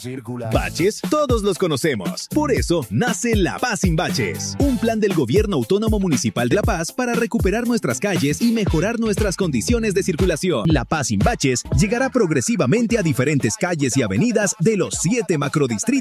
Baches, todos los conocemos. Por eso nace La Paz sin Baches, un plan del Gobierno Autónomo Municipal de La Paz para recuperar nuestras calles y mejorar nuestras condiciones de circulación. La Paz sin Baches llegará progresivamente a diferentes calles y avenidas de los 7 macrodistritos